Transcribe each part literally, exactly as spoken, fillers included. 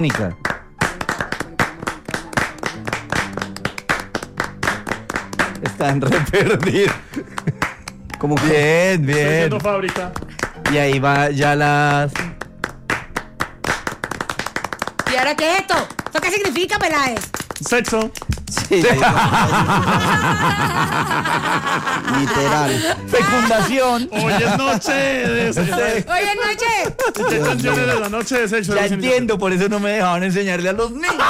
Mónica. Están re perdidos. Como bien, bien. Fábrica. Y ahí va ya las... ¿Y ahora qué es esto? ¿Esto qué significa, Peláez? Sexo. Sí. Literal. Fecundación. Hoy es noche de sexo. Hoy es noche. ¿Qué canciones de la noche de sexo? Ya entiendo, por eso no me dejaban enseñarle a los niños.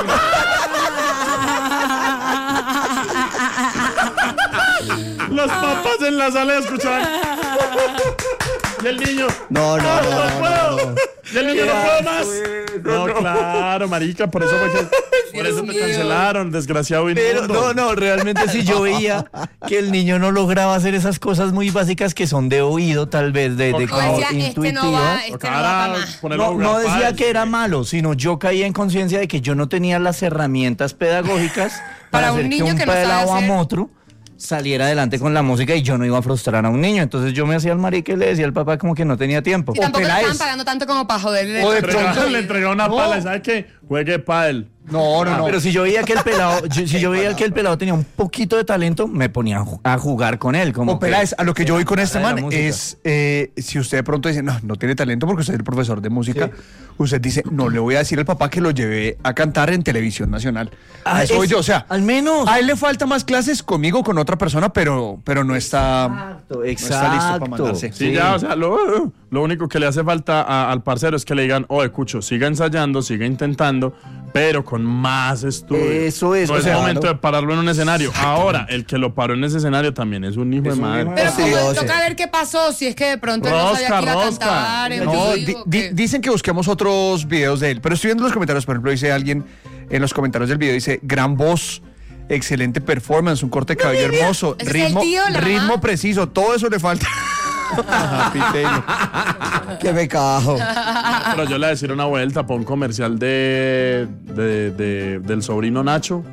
Los papás en la sala escuchaban. Y el niño. No, no, no, no, no, puedo. no, no. Y el niño no puedo más. No, no, claro, marica, por eso fue que, por eso te cancelaron, desgraciado Pero inmundo. no, no, realmente si yo veía que el niño no lograba hacer esas cosas muy básicas que son de oído, tal vez, de, de O como decía, este no va, intuitivas. este no va para nada. No, no decía que era malo, sino yo caía en conciencia de que yo no tenía las herramientas pedagógicas para, Para un hacer niño que un que no sabe pelado hacer. amotro saliera adelante con la música y yo no iba a frustrar a un niño. Entonces yo me hacía el marica y le decía al papá como que no tenía tiempo. Y tampoco le Peláez. estaban pagando tanto como para joderle. O de Entregaba- pronto- le entregaba una No. pala y ¿sabe qué? Juegue pádel. No, no, no. Pero si yo veía que el pelado, yo- si yo veía que el pelado tenía un poquito de talento, me ponía a ju- a jugar con él. Como O Peláez, a lo que yo voy con este de la man música. es, eh, si usted de pronto dice, no, no tiene talento porque usted es el profesor de música, usted dice, no le voy a decir al papá que lo llevé a cantar en Televisión Nacional. Ah, A eso voy es- yo, o sea, al menos. a él le falta más clases conmigo, con otra persona, pero, pero no está, Exacto, no está listo para mandarse. Sí, ya, o sea, lo, lo único que le hace falta a- al parcero es que le digan, oye, Cucho, siga ensayando, siga intentando, pero con más estudio. Eso es, No o es sea, momento claro. de pararlo en un escenario. Ahora, el que lo paró en ese escenario también es un hijo de madre. Pero Sí, como o sea. toca ver qué pasó, si es que de pronto él no sabía Rosca, que iba a rosca. cantar. en No, vivo, di- o di- qué. dicen que busquemos otros videos de él, pero estoy viendo los comentarios, por ejemplo, dice alguien en los comentarios del video, dice, gran voz, excelente performance, un corte de cabello hermoso, ¿Ese es el ritmo, tío, la mamá? ritmo preciso, todo eso le falta. Ajá, Piteño. Qué pecado. Pero yo le voy a decir una vuelta para un comercial de, de, de- del sobrino Nacho.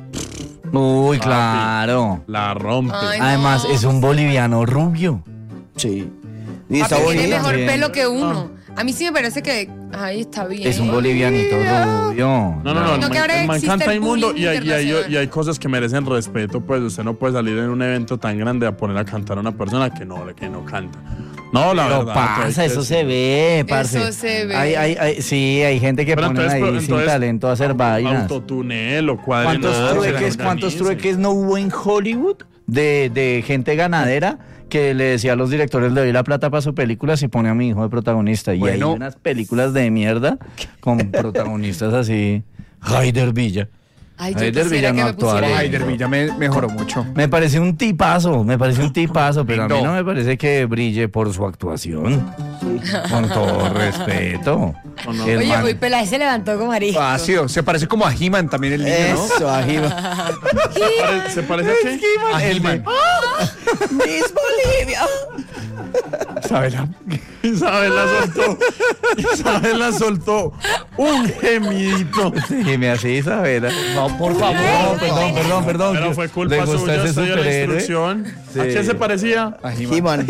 Uy, claro. La rompe. Ay, Además, no. es un boliviano rubio. Sí. Y está Papi tiene bonito. mejor Bien. pelo que uno. A mí sí me parece que ahí está bien. Es un bolivianito rubio. No, no, no, No, el que ahora man- el man existe canta el inmundo bullying y hay, y, hay, internacional. y hay cosas que merecen respeto, pues usted no puede salir en un evento tan grande a poner a cantar a una persona que no, que no canta. No, la Pero verdad. pasa, pues, eso es- se ve, parce. Eso se ve. Hay, hay, hay- sí, hay gente que Pero pone entonces, ahí pero sin entonces, talento a hacer vainas. Autotunel o cuadren. ¿Cuántos no, trueques, se cuántos organicen. trueques no hubo en Hollywood de, de gente ganadera que le decía a los directores, le doy la plata para su película si pone a mi hijo de protagonista? Y Bueno. hay unas películas de mierda con protagonistas así. Haider Villa. Ay, yo Heider quisiera Villa que no me actuaba pusiera ahí. ahí. Heider Villa me mejoró mucho. Me parece un tipazo, me parece un tipazo, pero a mí No. no me parece que brille por su actuación. Con todo respeto. No, no. El Oye, man- hoy Peláez se levantó como arisco. Fácil, se parece como a He-Man también el niño, ¿no? Eso, ajiba. Pare- ¿Se parece a qué? A He-Man. Miss Bolivia. Isabela. Isabela soltó. Isabela soltó un gemidito. Sí, me hace Isabela. No, por No, favor. perdón, perdón, perdón. Pero fue culpa ¿Le gusta suya, ese estoy a la superhéroe? instrucción. ¿A Sí. quién se parecía? A He-Man. He-Man.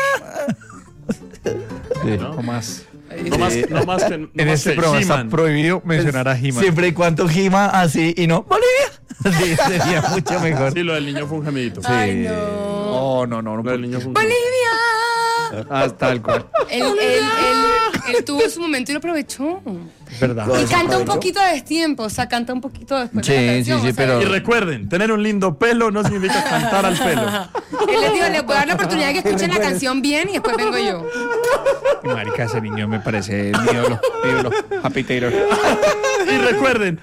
Sí. No más. No más, no más que. no En más este que programa está He-Man. prohibido mencionar a He-Man. Siempre y cuando gima así y no Bolivia. Sí, sería mucho mejor. Sí, lo del niño fue un gemidito. Ay, no. No, no, no. Lo no. del niño fue un gemidito. ¡Bolivia! Hasta el cual. Él, él, él, él tuvo su momento y lo aprovechó. ¿Verdad? Y canta un poquito a destiempo, o sea, canta un poquito después Sí, de la sí, canción. sí, o sea, pero- Y recuerden, tener un lindo pelo no significa cantar al pelo. Él les dijo, le voy a dar la oportunidad de que escuchen la canción bien y después vengo yo. Marica, ese niño me parece mi ídolo. Mi ídolo. Happy Taylor. Y recuerden,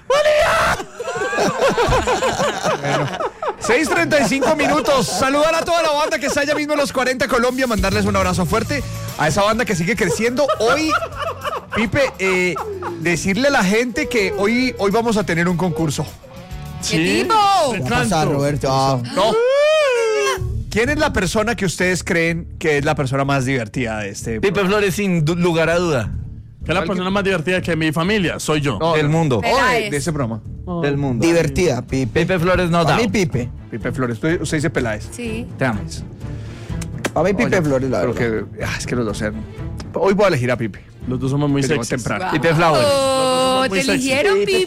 seis treinta y cinco minutos. Saludar a toda la banda que está allá mismo en los cuarenta Colombia. Mandarles un abrazo fuerte a esa banda que sigue creciendo. Hoy, Pipe, eh, decirle a la gente que hoy, hoy vamos a tener un concurso. sí, tipo? de ¿Qué pasa, canto. Roberto? Ah, ¿No? ¿Quién es la persona que ustedes creen que es la persona más divertida de este Pipe programa? Flores, sin du- lugar a duda. Que es la persona más divertida que mi familia, soy yo. No, Del no. mundo. Oh, de, Peláez. de ese programa. Del mundo. divertida, Pipe. Pipe Flores no Para da. mí, Pipe. Pipe Flores. Usted, usted dice Peláez. Sí. Te amo. Para mí, Pipe Oye, Flores, la pero verdad. que, ah, es que los dos sean. Hoy voy a elegir a Pipe. Los dos somos muy Que llegó sexys. temprano. Pipe Flower. Oh, Muy te sexy. eligieron, Pipe.